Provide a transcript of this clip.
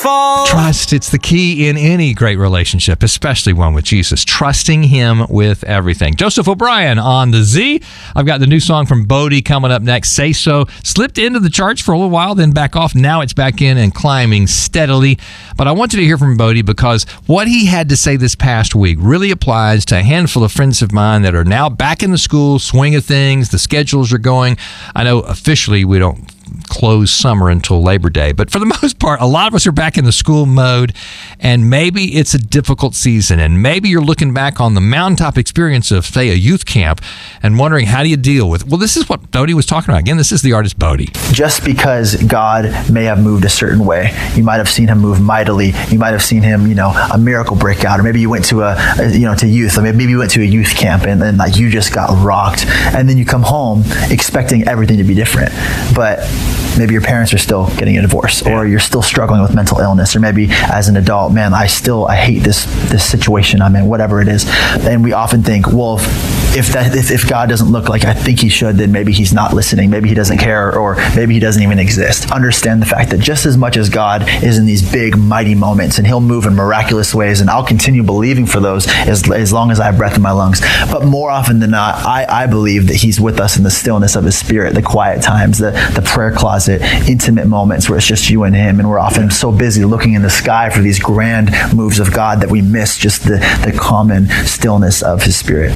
fall. Trust, it's the key in any great relationship, especially one with Jesus. Trusting him with everything. Joseph O'Brien on the Z. I've got the new song from Bodie coming up next, Say So. Slipped into the charts for a little while, then back off. Now it's back in and climbing steadily. But I want you to hear from Bodie because what he had to say this past week really applies to a handful of friends of mine that are now back in the school swing of things. The schedules are going. I know officially we don't close summer until Labor Day, but for the most part, a lot of us are back in the school mode, and maybe it's a difficult season, and maybe you're looking back on the mountaintop experience of, say, a youth camp and wondering, how do you deal with, well, this is what Bodie was talking about. Again, this is the artist Bodie. Just because God may have moved a certain way, you might have seen him move mightily, you might have seen him, a miracle break out, or maybe you went to to youth, or maybe you went to a youth camp and then like you just got rocked, and then you come home expecting everything to be different, but maybe your parents are still getting a divorce, or you're still struggling with mental illness, or maybe as an adult, man, I hate this situation I'm in, whatever it is. And we often think, well, if God doesn't look like I think he should, then maybe he's not listening, maybe he doesn't care, or maybe he doesn't even exist. Understand the fact that just as much as God is in these big, mighty moments, and he'll move in miraculous ways, and I'll continue believing for those as long as I have breath in my lungs. But more often than not, I believe that he's with us in the stillness of his spirit, the quiet times, the prayer closet, intimate moments where it's just you and him, and we're often so busy looking in the sky for these grand moves of God that we miss just the common stillness of his spirit.